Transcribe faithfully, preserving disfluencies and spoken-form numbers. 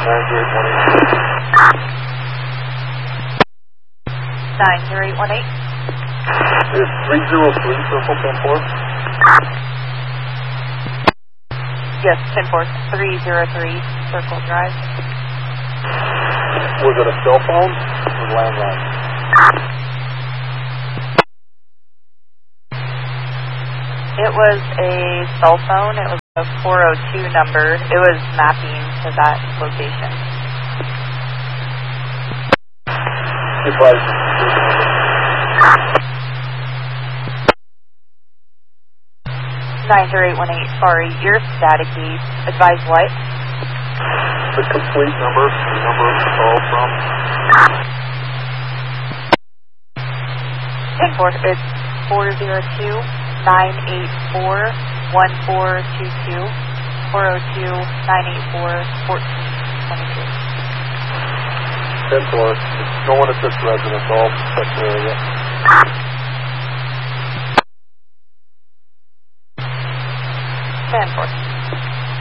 nine zero eight one eight. nine zero eight one eight. Is three zero three Circle ten four? Yes, ten four, three zero three Circle Drive. Was it a cell phone or landline? It was a cell phone. It was a four oh two number. It was mapping to that location. Advise. nine zero eight one eight, sorry, you're staticky. Advise what? The complete number, the number of the call from. ten four, it's four zero two, nine eight four, one four two two, four oh two, nine eight four, one four two two. ten four, no one at this residence, all such area. ten four.